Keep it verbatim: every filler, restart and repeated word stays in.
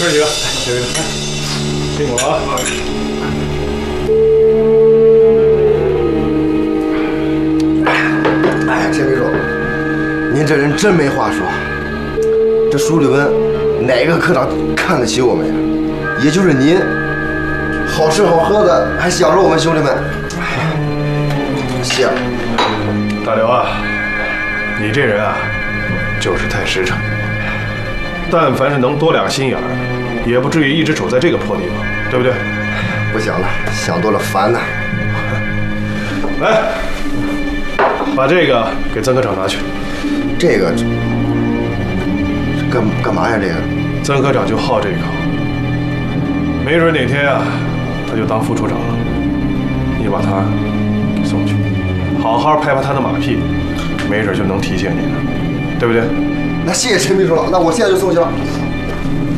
哥几个，这位辛苦了啊！ 哎，陈秘书，您这人真没话说。这书里问哪个科长看得起我们呀？也就是您，好吃好喝的还想着我们兄弟们。谢了。 大刘啊，你这人啊，就是太实诚。但凡是能多两个心眼儿，也不至于一直守在这个破地方，对不对？ 不想了，想多了烦呐。 来，把这个给曾科长拿去。 这个干干嘛呀？这个曾科长就好这一口，没准哪天啊，他就当副处长了。你把他给送去，好好拍拍他的马屁，没准就能提携你了，对不对？ 那谢谢陈秘书了，那我现在就送去了。